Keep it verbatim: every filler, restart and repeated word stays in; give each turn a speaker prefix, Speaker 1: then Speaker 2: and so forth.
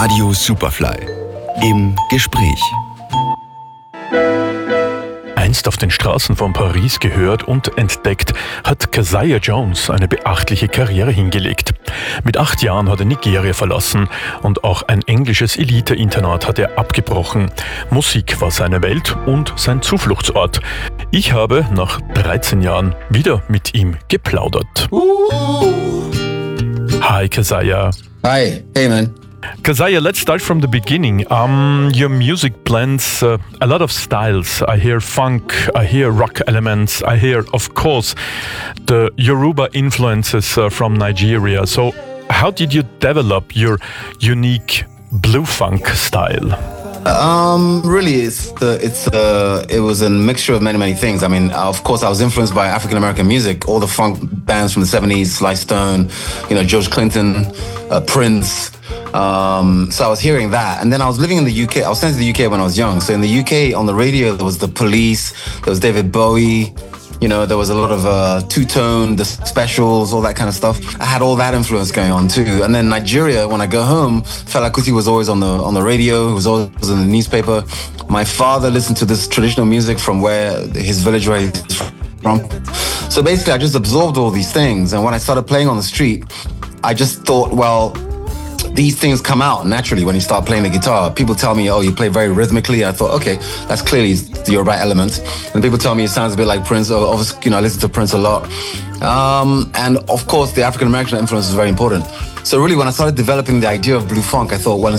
Speaker 1: Radio Superfly im Gespräch.
Speaker 2: Einst auf den Straßen von Paris gehört und entdeckt, hat Keziah Jones eine beachtliche Karriere hingelegt. Mit acht Jahren hat er Nigeria verlassen und auch ein englisches Elite-Internat hat er abgebrochen. Musik war seine Welt und sein Zufluchtsort. Ich habe nach dreizehn Jahren wieder mit ihm geplaudert. Hi Keziah.
Speaker 3: Hi, hey man.
Speaker 2: Keziah, let's start from the beginning. Um, your music blends uh, a lot of styles. I hear funk, I hear rock elements, I hear, of course, the Yoruba influences uh, from Nigeria. So, how did you develop your unique blue funk style?
Speaker 3: Um, really, it's the it's uh, it was a mixture of many many things. I mean, of course, I was influenced by African American music, all the funk bands from the seventies, Sly Stone, you know, George Clinton, uh, Prince. Um, so I was hearing that, and then I was living in the U K. I was sent to the U K when I was young. So in the U K, on the radio, there was the Police, there was David Bowie. You know, there was a lot of uh, two-tone, the specials, all that kind of stuff. I had all that influence going on too. And then Nigeria, when I go home, Fela Kuti was always on the on the radio. He was always in the newspaper. My father listened to this traditional music from where his village where he's from. So basically, I just absorbed all these things. And when I started playing on the street, I just thought, well, these things come out naturally when you start playing the guitar. People tell me, oh, you play very rhythmically. I thought, okay, that's clearly your right element. And people tell me it sounds a bit like Prince. Obviously, you know, I listen to Prince a lot. Um, and of course, the African American influence is very important. So really, when I started developing the idea of blue funk, I thought, well,